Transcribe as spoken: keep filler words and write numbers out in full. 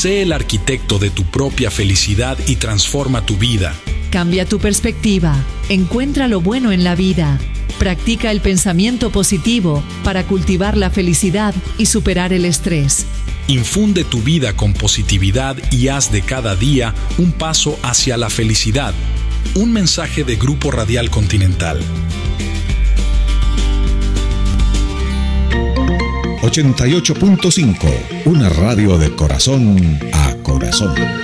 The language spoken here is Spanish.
Sé el arquitecto de tu propia felicidad y transforma tu vida. Cambia tu perspectiva. Encuentra lo bueno en la vida. Practica el pensamiento positivo para cultivar la felicidad y superar el estrés. Infunde tu vida con positividad y haz de cada día un paso hacia la felicidad. Un mensaje de Grupo Radial Continental. ochenta y ocho punto cinco, una radio de corazón a corazón.